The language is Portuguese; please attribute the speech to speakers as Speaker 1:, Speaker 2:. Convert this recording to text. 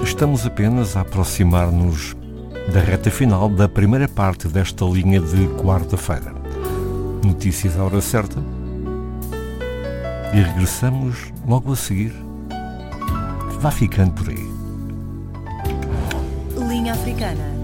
Speaker 1: Estamos apenas a aproximar-nos da reta final da primeira parte desta linha de quarta-feira. Notícias à hora certa e regressamos logo a seguir. Vá ficando por aí.
Speaker 2: Linha Africana.